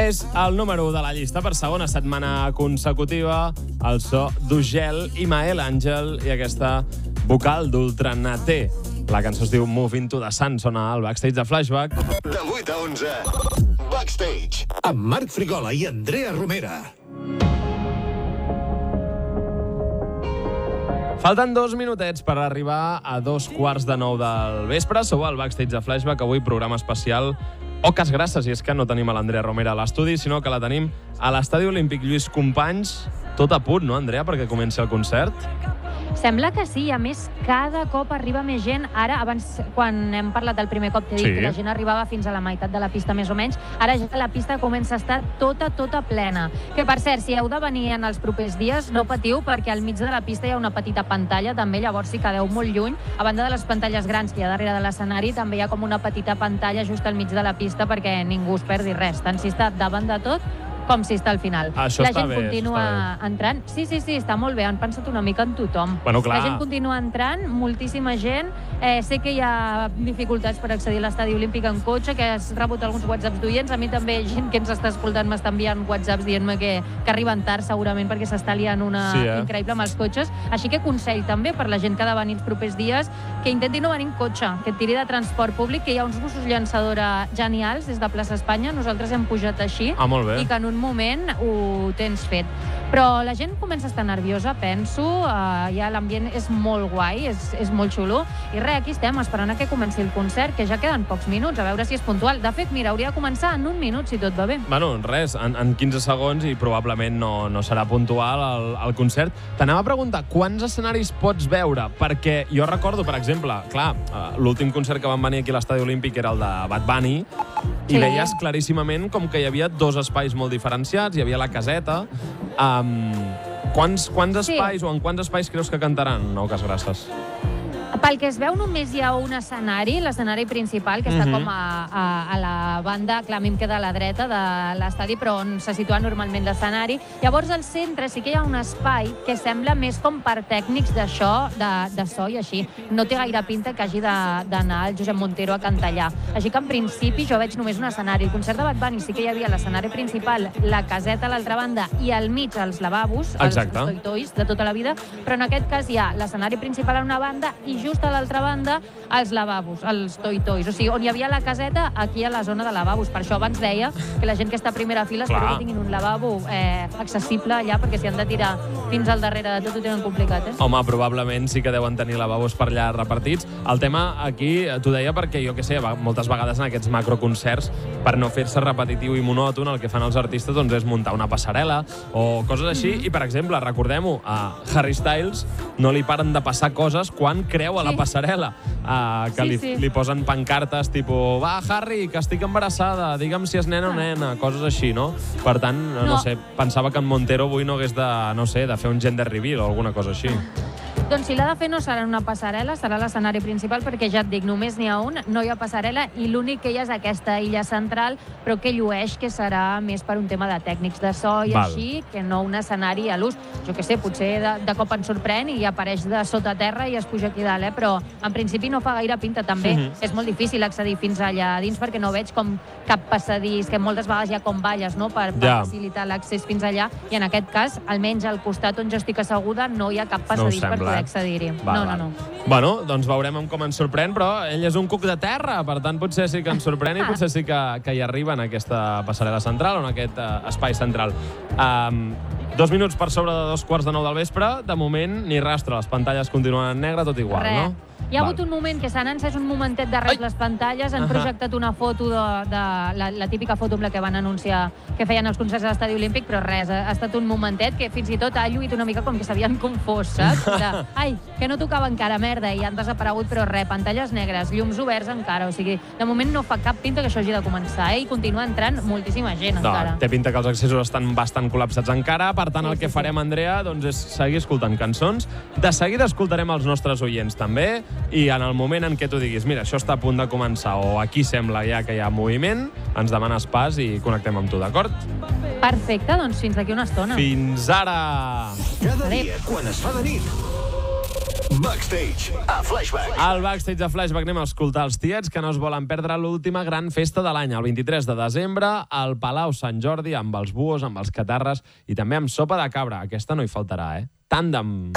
És el número 1 de la llista per segona setmana consecutiva, el so d'Ugel i Mael Àngel i aquesta vocal d'Ultranaté. La cançó es diu Move Into the Sun, sona al backstage de Flashback. De 8 a 11, Backstage, amb Marc Frigola i Andrea Romera. Falten 2 minutets per arribar a 8:45 del vespre. Sou al backstage de Flashback, avui programa especial Oques Grasses, i és que no tenim a l'Andrea Romera a l'estudi, sinó que la tenim a l'Estadi Olímpic Lluís Companys, tot a punt, no, Andrea, perquè comenci el concert? Sembla que sí, a més, cada cop arriba més gent. Ara, abans, quan hem parlat del primer cop, t'he dit que la gent arribava fins a la meitat de la pista, més o menys. Ara ja la pista comença a estar tota plena. Que, per cert, si heu de venir en els propers dies, no patiu, perquè al mig de la pista hi ha una petita pantalla, també, llavors si quedeu molt lluny, a banda de les pantalles grans que hi ha darrere de l'escenari, també hi ha com una petita pantalla just al mig de la pista perquè ningú es perdi res, tant si està davant de tot com si està al final. Això la està gent bé, continua entrant. Sí, està molt bé, han pensat una mica en tothom. Bueno, clar. La gent continua entrant, moltíssima gent. Sé que hi ha dificultats per accedir a l'Estadi Olímpic en cotxe, que has rebut alguns whatsapps d'oients. A mi també gent que ens està escoltant m'està enviant whatsapps dient-me que arriben tard, segurament, perquè s'està liant una increïble amb els cotxes. Així que consell també per la gent que ha de venir els propers dies que intenti no venir en cotxe, que tiri de transport públic, que hi ha uns busos llançadora genials des de Plaça Espanya. Nosaltres hem pujat així. Molt bé. I que en un moment ho tens fet. Però la gent comença a estar nerviosa, penso. Ja l'ambient és molt guai, és molt xulo. I res, aquí estem, esperant a que comenci el concert, que ja queden pocs minuts, a veure si és puntual. De fet, mira, hauria de començar en 1 minut, si tot va bé. Bueno, res, en 15 segons i probablement no serà puntual el concert. T'anava a preguntar, quants escenaris pots veure? Perquè jo recordo, per exemple, clar, l'últim concert que van venir aquí a l'Estadi Olímpic era el de Bad Bunny, i veies claríssimament com que hi havia 2 espais molt diferenciats, hi havia la caseta. Quants espais o en quants espais creus que cantaran Oques Grasses? Pel que es veu, només hi ha un escenari, l'escenari principal, que està com a la banda, clar, a mi em queda a la dreta de l'estadi, però on se situa normalment l'escenari. Llavors, al centre sí que hi ha un espai que sembla més com per tècnics d'això, de so i així. No té gaire pinta que hagi d'anar el Josep Montero a cantar allà. Així que, en principi, jo veig només un escenari. El concert de Bad Bunny sí que hi havia l'escenari principal, la caseta a l'altra banda i al mig els lavabos, els toitois de tota la vida, però en aquest cas hi ha l'escenari principal a una banda i just a l'altra banda els lavabos, els toitois. O sigui, on hi havia la caseta, aquí a la zona de lavabos. Per això abans deia que la gent que està a primera fila espero que tinguin un lavabo accessible allà, perquè si han de tirar fins al darrere de tot ho tenen complicat, Home, probablement sí que deuen tenir lavabos per allà repartits. El tema aquí, t'ho deia perquè, jo què sé, moltes vegades en aquests macroconcerts, per no fer-se repetitiu i monòton, el que fan els artistes doncs, és muntar una passarel·la o coses així. I, per exemple, recordem-ho, a Harry Styles no li paren de passar coses quan creu a la passarel·la, que li posen pancartes tipus, va, Harry, que estic embarassada, digue'm si és nena o nena, coses així, no? Per tant, no sé, pensava que en Montero avui no hagués de fer un gender reveal o alguna cosa així. Doncs si l'ha de fer no serà una passarel·la, serà l'escenari principal, perquè ja et dic, només n'hi ha un, no hi ha passarel·la, i l'únic que hi ha és aquesta illa central, però que llueix que serà més per un tema de tècnics de so i així, que no un escenari a l'ús. Jo què sé, potser de cop ens sorprèn i apareix de sota terra i es puja aquí dalt, però en principi no fa gaire pinta, també. És molt difícil accedir fins allà dins, perquè no veig com cap passadís, que moltes vegades hi ha com valles, no?, per facilitar l'accés fins allà, i en aquest cas, almenys al costat on jo estic asseguda, no hi ha cap passadís per poder accedir-hi. No. Bueno, doncs veurem com ens sorprèn, però ell és un cuc de terra, per tant potser sí que ens sorprèn i potser sí que hi arriba en aquesta passarel·la central o en aquest espai central. 2 minuts per sobre de 8:45 del vespre, de moment ni rastre, les pantalles continuen en negre, tot igual, no? Hi ha hagut un moment que s'han encès un momentet de res les pantalles, han projectat una foto de la típica foto amb la que van anunciar que feien els concerts a l'Estadi Olímpic, però res, ha estat un momentet que fins i tot ha lluït una mica com que s'havien confós, saps? Que no tocava encara, merda, i han desaparegut, però res, pantalles negres, llums oberts encara, o sigui, de moment no fa cap pinta que això hagi de començar, i continua entrant moltíssima gent encara. Té pinta que els accessos estan bastant col·lapsats encara, per tant el que farem, Andrea, doncs és seguir escoltant cançons. De seguida escoltarem els nostres oients també, i en el moment en què tu diguis, mira, això està a punt de començar o aquí sembla ja que hi ha moviment, ens demanes pas i connectem amb tu, d'acord? Perfecte, doncs fins d'aquí una estona. Fins ara! Cada dia, quan es fa de nit, Backstage, a Flashback. Al Backstage de Flashback anem a escoltar els tiets que no es volen perdre l'última gran festa de l'any, el 23 de desembre, al Palau Sant Jordi, amb els buos, amb els catarres i també amb sopa de cabra. Aquesta no hi faltarà, Tàndem.